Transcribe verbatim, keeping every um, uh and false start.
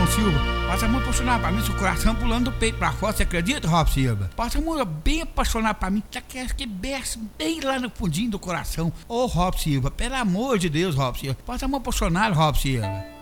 coração, Silva. Passa a mão apaixonada pra mim, seu coração pulando do peito pra fora, você acredita, Rob Silva? Passa a mão bem apaixonada pra mim, já quer que desce bem lá no fundinho do coração. Ô, Rob Silva, pelo amor de Deus, Rob Silva. Passa a mão apaixonada, Rob Silva.